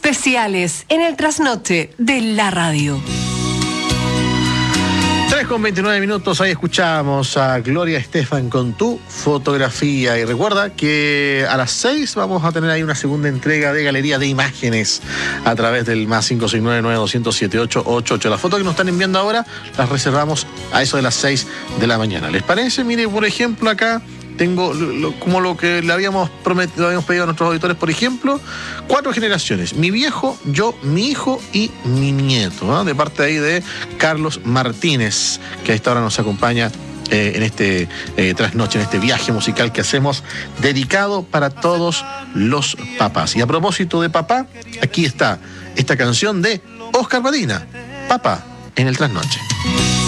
especiales en el trasnoche de la radio. 3:29, ahí escuchamos a Gloria Estefan con Tu Fotografía. Y recuerda que a las 6 vamos a tener ahí una segunda entrega de Galería de Imágenes a través del más 569-9207-888. Las fotos que nos están enviando ahora las reservamos a eso de las 6 de la mañana. ¿Les parece? Mire, por ejemplo, acá tengo como lo que le habíamos prometido, habíamos pedido a nuestros auditores, por ejemplo, 4 generaciones: mi viejo, yo, mi hijo y mi nieto, ¿no? De parte ahí de Carlos Martínez, que a esta hora nos acompaña en este trasnoche, en este viaje musical que hacemos dedicado para todos los papás. Y a propósito de papá, aquí está esta canción de Oscar Badina, Papá, en el trasnoche.